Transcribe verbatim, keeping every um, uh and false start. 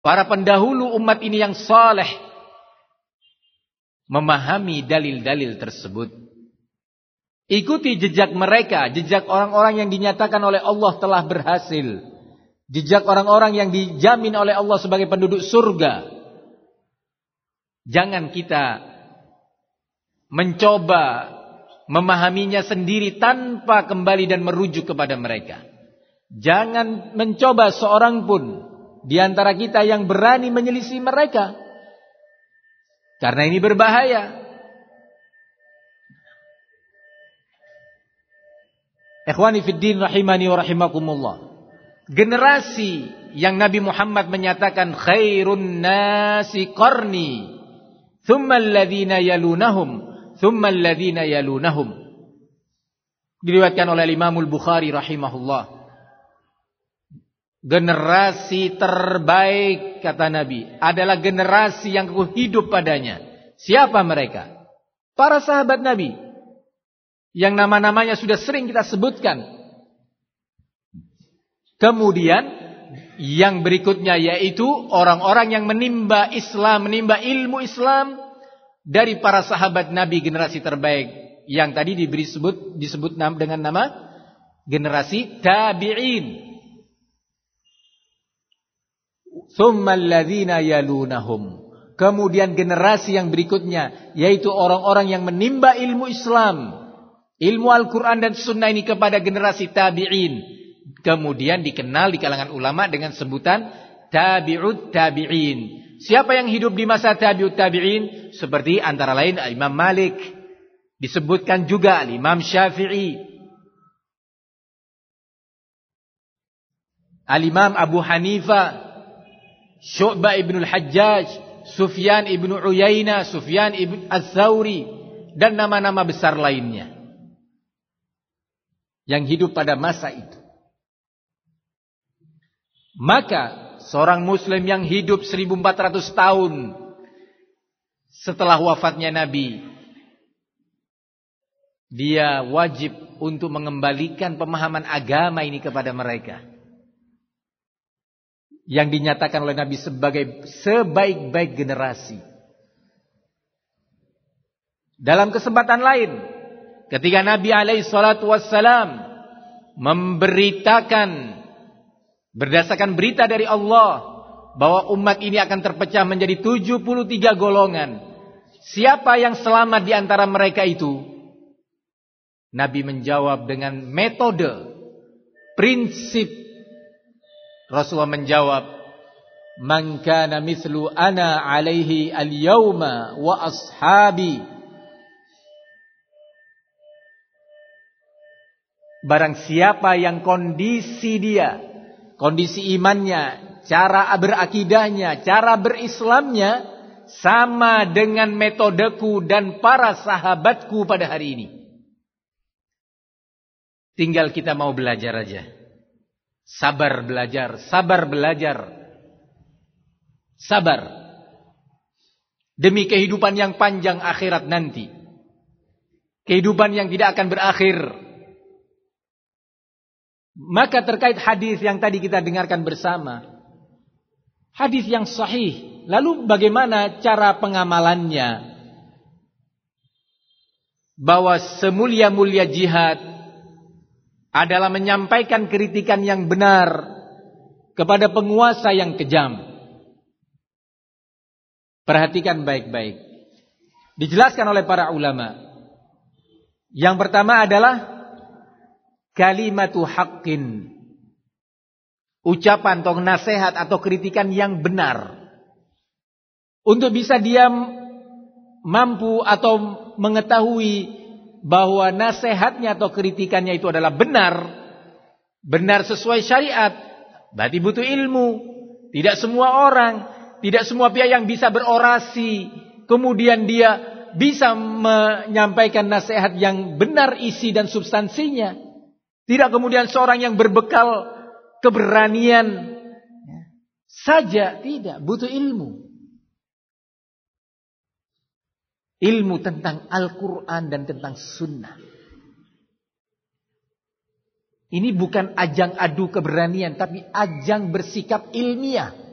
para pendahulu umat ini yang saleh memahami dalil-dalil tersebut. Ikuti jejak mereka, jejak orang-orang yang dinyatakan oleh Allah telah berhasil. Jejak orang-orang yang dijamin oleh Allah sebagai penduduk surga. Jangan kita mencoba memahaminya sendiri tanpa kembali dan merujuk kepada mereka. Jangan mencoba seorang pun di antara kita yang berani menyelisih mereka. Karena ini berbahaya. Ikhwani fiddin rahimani wa rahimakumullah. Generasi yang Nabi Muhammad menyatakan khairun nasi qarni, thumma alladhina yalunahum, thumma alladhina yalunahum. Diriwayatkan oleh Imam Al-Bukhari rahimahullah. Generasi terbaik kata Nabi adalah generasi yang aku hidup padanya. Siapa mereka? Para sahabat Nabi yang nama-namanya sudah sering kita sebutkan. Kemudian yang berikutnya yaitu orang-orang yang menimba Islam, menimba ilmu Islam dari para sahabat Nabi, generasi terbaik yang tadi diberi sebut disebut dengan nama generasi tabi'in. Tsummal ladzina yalunahum. Kemudian generasi yang berikutnya yaitu orang-orang yang menimba ilmu Islam, ilmu Al-Quran dan Sunnah ini kepada generasi tabi'in. Kemudian dikenal di kalangan ulama dengan sebutan tabi'ut tabi'in. Siapa yang hidup di masa tabi'ut tabi'in? Seperti antara lain Imam Malik. Disebutkan juga Imam Syafi'i, Al-Imam Abu Hanifah, Syu'bah ibn al-Hajjaj, Sufyan ibn Uyainah, Sufyan ibn Az-Zawri, dan nama-nama besar lainnya yang hidup pada masa itu. Maka seorang muslim yang hidup seribu empat ratus tahun setelah wafatnya Nabi, dia wajib untuk mengembalikan pemahaman agama ini kepada mereka, yang dinyatakan oleh Nabi sebagai sebaik-baik generasi. Dalam kesempatan lain, ketika Nabi alaihi salatu wassalam memberitakan berdasarkan berita dari Allah bahwa umat ini akan terpecah menjadi tujuh puluh tiga golongan. Siapa yang selamat di antara mereka itu? Nabi menjawab dengan metode, prinsip. Rasulullah menjawab, "Man kana mithlu ana alaihi al-yawma wa ashabi." Barang siapa yang kondisi dia, kondisi imannya, cara berakidahnya, cara berislamnya sama dengan metodeku dan para sahabatku pada hari ini. Tinggal kita mau belajar aja. Sabar belajar, sabar belajar. Sabar. Demi kehidupan yang panjang akhirat nanti. Kehidupan yang tidak akan berakhir. Maka terkait hadis yang tadi kita dengarkan bersama, hadis yang sahih, lalu bagaimana cara pengamalannya? Bahwa semulia-mulia jihad adalah menyampaikan kritikan yang benar kepada penguasa yang kejam. Perhatikan baik-baik. Dijelaskan oleh para ulama. Yang pertama adalah kalimatu haqqin, ucapan atau nasihat atau kritikan yang benar. Untuk bisa dia mampu atau mengetahui bahwa nasihatnya atau kritikannya itu adalah benar, benar sesuai syariat, berarti butuh ilmu. Tidak semua orang, tidak semua pihak yang bisa berorasi, kemudian dia bisa menyampaikan nasihat yang benar isi dan substansinya. Tidak kemudian seorang yang berbekal keberanian saja, tidak, butuh ilmu. Ilmu tentang Al-Quran dan tentang Sunnah. Ini bukan ajang adu keberanian, tapi ajang bersikap ilmiah.